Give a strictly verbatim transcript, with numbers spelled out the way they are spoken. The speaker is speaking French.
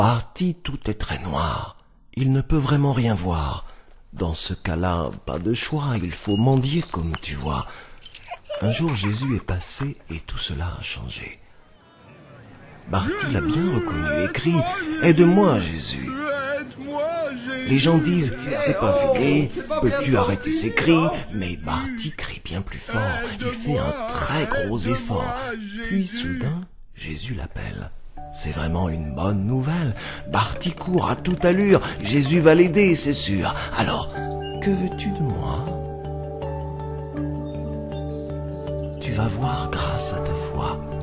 Barty, tout est très noir. Il ne peut vraiment rien voir. Dans ce cas-là, pas de choix, il faut mendier comme tu vois. Un jour, Jésus est passé et tout cela a changé. Barty l'a bien reconnu et crie « Aide-moi, Jésus !» Les gens disent « C'est pas fini, peux-tu arrêter ces cris ?» Mais Barty crie bien plus fort, il fait un très gros effort. Puis soudain, Jésus l'appelle. C'est vraiment une bonne nouvelle. Barty court à toute allure, Jésus va l'aider, c'est sûr. Alors, que veux-tu de moi ? Tu vas voir grâce à ta foi.